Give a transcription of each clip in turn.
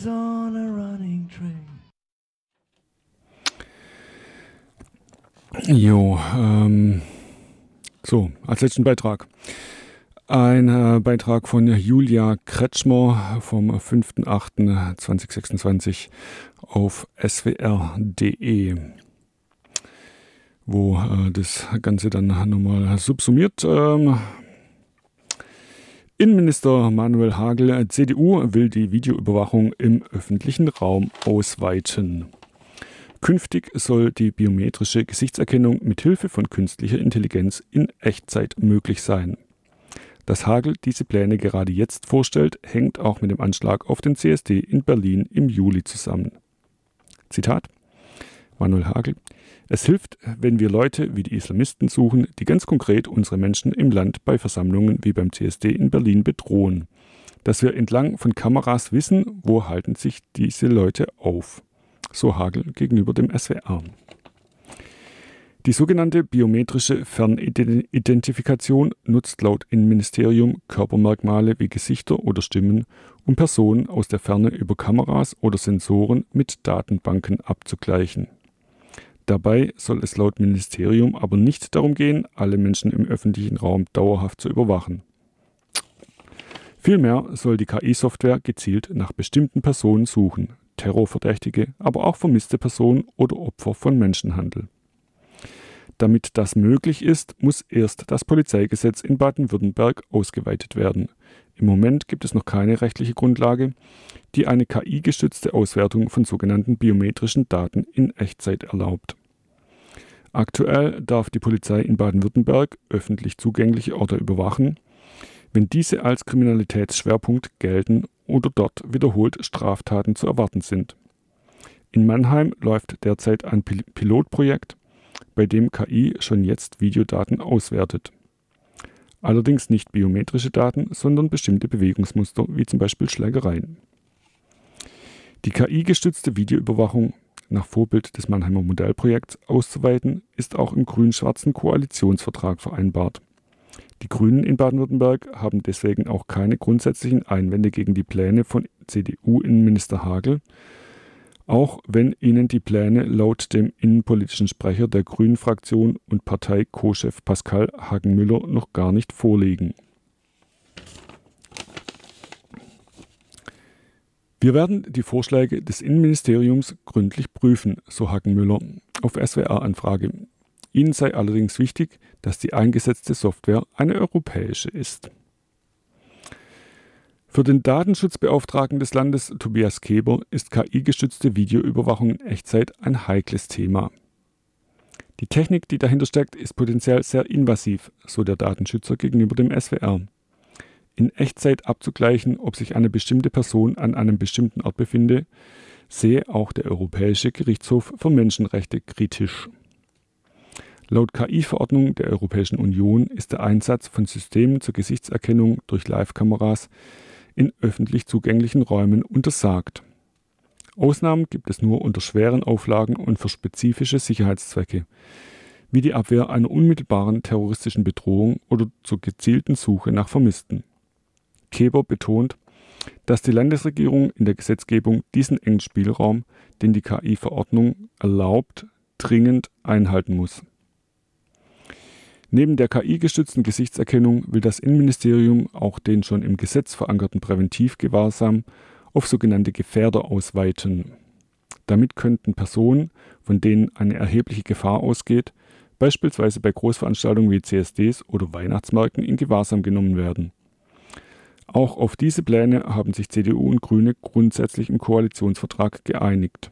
On a running train. Jo, so, als letzten Beitrag. Ein Beitrag von Julia Kretschmer vom 5.8.2026 auf swr.de, wo das Ganze dann nochmal subsumiert. Innenminister Manuel Hagel, CDU, will die Videoüberwachung im öffentlichen Raum ausweiten. Künftig soll die biometrische Gesichtserkennung mithilfe von künstlicher Intelligenz in Echtzeit möglich sein. Dass Hagel diese Pläne gerade jetzt vorstellt, hängt auch mit dem Anschlag auf den CSD in Berlin im Juli zusammen. Zitat: Manuel Hagel: Es hilft, wenn wir Leute wie die Islamisten suchen, die ganz konkret unsere Menschen im Land bei Versammlungen wie beim CSD in Berlin bedrohen. Dass wir entlang von Kameras wissen, wo halten sich diese Leute auf. So Hagel gegenüber dem SWR. Die sogenannte biometrische Fernidentifikation nutzt laut Innenministerium Körpermerkmale wie Gesichter oder Stimmen, um Personen aus der Ferne über Kameras oder Sensoren mit Datenbanken abzugleichen. Dabei soll es laut Ministerium aber nicht darum gehen, alle Menschen im öffentlichen Raum dauerhaft zu überwachen. Vielmehr soll die KI-Software gezielt nach bestimmten Personen suchen, Terrorverdächtige, aber auch vermisste Personen oder Opfer von Menschenhandel. Damit das möglich ist, muss erst das Polizeigesetz in Baden-Württemberg ausgeweitet werden. Im Moment gibt es noch keine rechtliche Grundlage, die eine KI-gestützte Auswertung von sogenannten biometrischen Daten in Echtzeit erlaubt. Aktuell darf die Polizei in Baden-Württemberg öffentlich zugängliche Orte überwachen, wenn diese als Kriminalitätsschwerpunkt gelten oder dort wiederholt Straftaten zu erwarten sind. In Mannheim läuft derzeit ein Pilotprojekt, bei dem KI schon jetzt Videodaten auswertet. Allerdings nicht biometrische Daten, sondern bestimmte Bewegungsmuster, wie zum Beispiel Schlägereien. Die KI-gestützte Videoüberwachung nach Vorbild des Mannheimer Modellprojekts auszuweiten, ist auch im grün-schwarzen Koalitionsvertrag vereinbart. Die Grünen in Baden-Württemberg haben deswegen auch keine grundsätzlichen Einwände gegen die Pläne von CDU-Innenminister Hagel, auch wenn ihnen die Pläne laut dem innenpolitischen Sprecher der Grünen-Fraktion und Partei-Co-Chef Pascal Hagenmüller noch gar nicht vorliegen. Wir werden die Vorschläge des Innenministeriums gründlich prüfen, so Hagenmüller auf SWR-Anfrage. Ihnen sei allerdings wichtig, dass die eingesetzte Software eine europäische ist. Für den Datenschutzbeauftragten des Landes, Tobias Keber, ist KI-gestützte Videoüberwachung in Echtzeit ein heikles Thema. Die Technik, die dahinter steckt, ist potenziell sehr invasiv, so der Datenschützer gegenüber dem SWR. In Echtzeit abzugleichen, ob sich eine bestimmte Person an einem bestimmten Ort befinde, sehe auch der Europäische Gerichtshof für Menschenrechte kritisch. Laut KI-Verordnung der Europäischen Union ist der Einsatz von Systemen zur Gesichtserkennung durch Live-Kameras in öffentlich zugänglichen Räumen untersagt. Ausnahmen gibt es nur unter schweren Auflagen und für spezifische Sicherheitszwecke, wie die Abwehr einer unmittelbaren terroristischen Bedrohung oder zur gezielten Suche nach Vermissten. Keber betont, dass die Landesregierung in der Gesetzgebung diesen engen Spielraum, den die KI-Verordnung erlaubt, dringend einhalten muss. Neben der KI-gestützten Gesichtserkennung will das Innenministerium auch den schon im Gesetz verankerten Präventivgewahrsam auf sogenannte Gefährder ausweiten. Damit könnten Personen, von denen eine erhebliche Gefahr ausgeht, beispielsweise bei Großveranstaltungen wie CSDs oder Weihnachtsmärkten in Gewahrsam genommen werden. Auch auf diese Pläne haben sich CDU und Grüne grundsätzlich im Koalitionsvertrag geeinigt.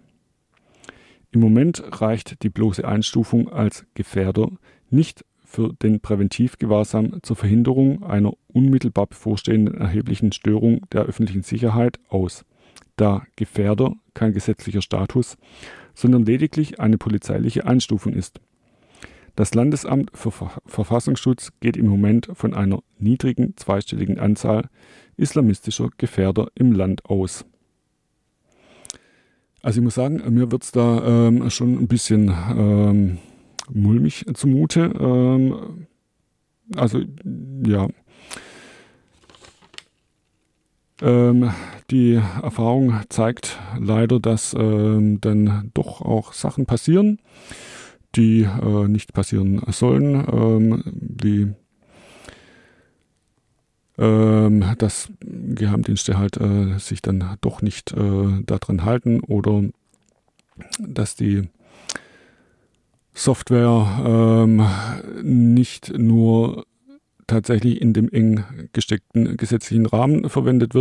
Im Moment reicht die bloße Einstufung als Gefährder nicht für den Präventivgewahrsam zur Verhinderung einer unmittelbar bevorstehenden erheblichen Störung der öffentlichen Sicherheit aus, da Gefährder kein gesetzlicher Status, sondern lediglich eine polizeiliche Einstufung ist. Das Landesamt für Verfassungsschutz geht im Moment von einer niedrigen zweistelligen Anzahl islamistischer Gefährder im Land aus. Also ich muss sagen, mir wird es da schon ein bisschen mulmig zumute. Also ja, Die Erfahrung zeigt leider, dass dann doch auch Sachen passieren, die nicht passieren sollen, wie dass Geheimdienste halt sich dann doch nicht daran halten oder dass die Software nicht nur tatsächlich in dem eng gesteckten gesetzlichen Rahmen verwendet wird,